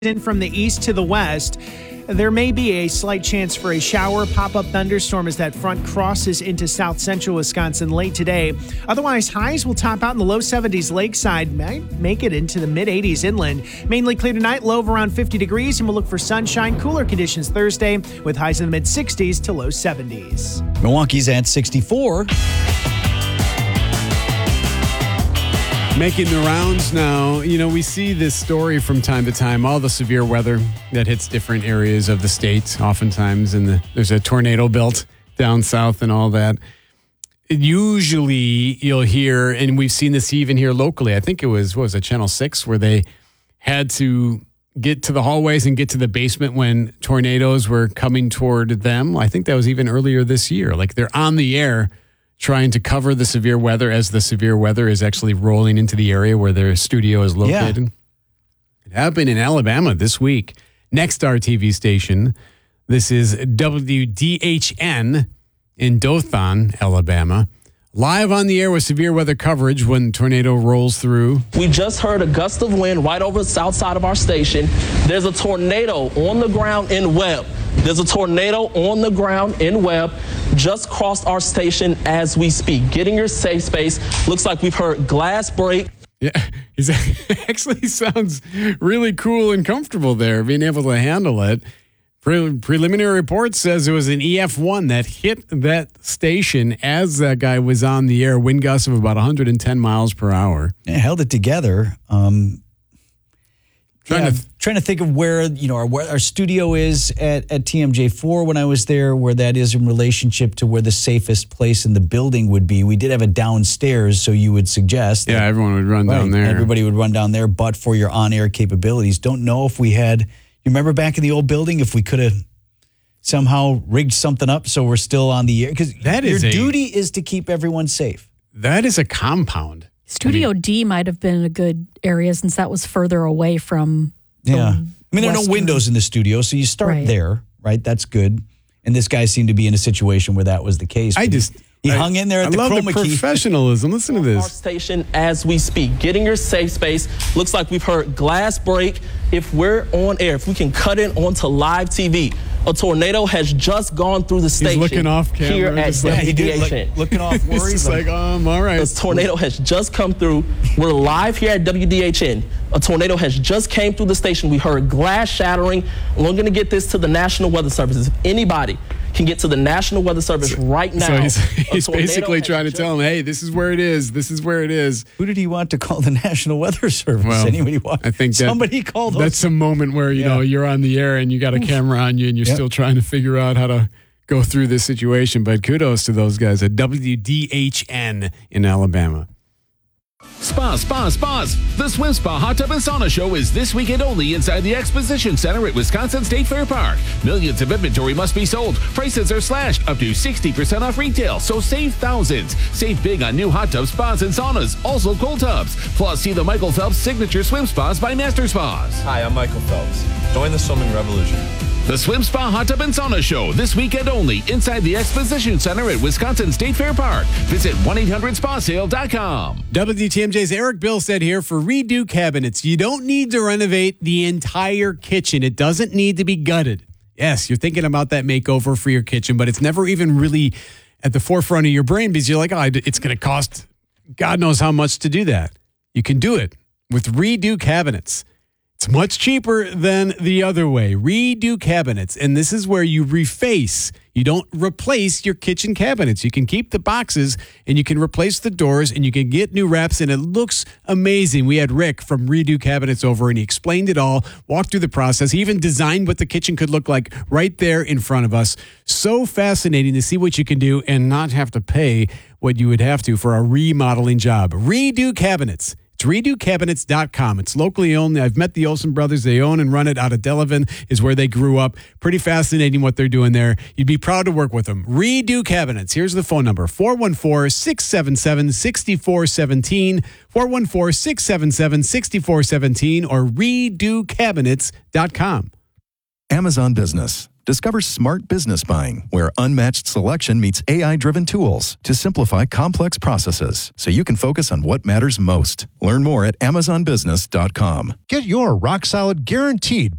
in from the east to the west. There may be a slight chance for a shower, pop-up thunderstorm as that front crosses into south central Wisconsin late today. Otherwise, highs will top out in the low 70s lakeside, might make it into the mid-80s inland. Mainly clear tonight, low of around 50 degrees, and we'll look for sunshine, cooler conditions Thursday with highs in the mid-60s to low 70s. Milwaukee's at 64. Making the rounds now. You know, we see this story from time to time, all the severe weather that hits different areas of the state. Oftentimes, there's a tornado belt down south and all that. Usually, you'll hear, and we've seen this even here locally. I think it was, Channel 6, where they had to get to the hallways and get to the basement when tornadoes were coming toward them. I think that was even earlier this year. Like, they're on the air trying to cover the severe weather as the severe weather is actually rolling into the area where their studio is located. Yeah. It happened in Alabama this week. Next our TV station. This is WDHN in Dothan, Alabama. Live on the air with severe weather coverage when tornado rolls through. We just heard a gust of wind right over the south side of our station. There's a tornado on the ground in Webb. There's a tornado on the ground in Webb. Just crossed our station as we speak. Get in your safe space. Looks like we've heard glass break. Yeah, he actually sounds really cool and comfortable there, being able to handle it. Preliminary report says it was an EF1 that hit that station as that guy was on the air. Wind gusts of about 110 miles per hour. Yeah, held it together. Trying to think of where our studio is at TMJ4 when I was there, where that is in relationship to where the safest place in the building would be. We did have a downstairs, so you would suggest. Yeah, everyone would run down there. Everybody would run down there, but for your on-air capabilities. Don't know if we had, you remember back in the old building, if we could have somehow rigged something up so we're still on the air? Because your duty is to keep everyone safe. That is a compound. Studio D might have been a good area since that was further away from. Yeah. There are no windows in the studio, so you start there, right? That's good. And this guy seemed to be in a situation where that was the case. He hung in there at the chroma key. I love the professionalism. Listen to this. Our station as we speak. Get in your safe space. Looks like we've heard glass break. If we're on air, if we can cut in onto live TV, a tornado has just gone through the station. He's looking off camera. Here at WDHN. Looking off worried. It's like, all right. A tornado has just come through. We're live here at WDHN. A tornado has just came through the station. We heard glass shattering. We're going to get this to the National Weather Service. If anybody can get to the National Weather Service right now. So he's basically trying to tell them, hey, this is where it is. This is where it is. Who did he want to call the National Weather Service? Well, anybody want? I think somebody called. That's a moment where you're on the air and you got a camera on you and you're still trying to figure out how to go through this situation. But kudos to those guys at WDHN in Alabama. Spas. The Swim Spa Hot Tub and Sauna Show is this weekend only inside the Exposition Center at Wisconsin State Fair Park. Millions of inventory must be sold. Prices are slashed up to 60% off retail, so save thousands. Save big on new hot tubs, spas, and saunas, also cold tubs. Plus, see the Michael Phelps Signature Swim Spas by Master Spas. Hi, I'm Michael Phelps. Join the swimming revolution. The Swim Spa Hot Tub and Sauna Show this weekend only inside the Exposition Center at Wisconsin State Fair Park. Visit 1-800-SPASale.com. WTMJ's Eric Bilstead here for Redo Cabinets. You don't need to renovate the entire kitchen. It doesn't need to be gutted. Yes, you're thinking about that makeover for your kitchen, but it's never even really at the forefront of your brain because you're like, it's going to cost God knows how much to do that. You can do it with Redo Cabinets. It's much cheaper than the other way. Redo Cabinets. And this is where you reface. You don't replace your kitchen cabinets. You can keep the boxes and you can replace the doors and you can get new wraps and it looks amazing. We had Rick from Redo Cabinets over and he explained it all, walked through the process. He even designed what the kitchen could look like right there in front of us. So fascinating to see what you can do and not have to pay what you would have to for a remodeling job. Redo Cabinets. It's RedoCabinets.com. It's locally owned. I've met the Olsen brothers. They own and run it out of Delavan, is where they grew up. Pretty fascinating what they're doing there. You'd be proud to work with them. Redo Cabinets. Here's the phone number, 414-677-6417, 414-677-6417, or RedoCabinets.com. Amazon Business. Discover smart business buying, where unmatched selection meets AI-driven tools to simplify complex processes so you can focus on what matters most. Learn more at AmazonBusiness.com. Get your rock-solid guaranteed